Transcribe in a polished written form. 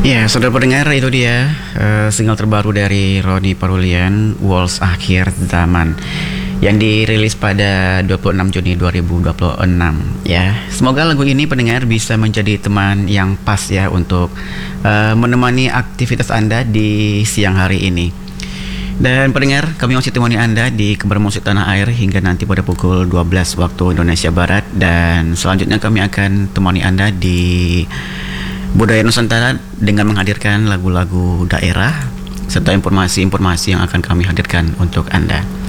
Ya, saudara pendengar, itu dia single terbaru dari Ronnie Parulian, Walls Akhir Zaman, yang dirilis pada 26 Juni 2026 ya. Semoga lagu ini pendengar bisa menjadi teman yang pas ya untuk menemani aktivitas Anda di siang hari ini. Dan pendengar, kami masih temani Anda di Kabar Musik Tanah Air hingga nanti pada pukul 12 waktu Indonesia Barat. Dan selanjutnya kami akan temani Anda di Budaya Nusantara dengan menghadirkan lagu-lagu daerah serta informasi-informasi yang akan kami hadirkan untuk Anda.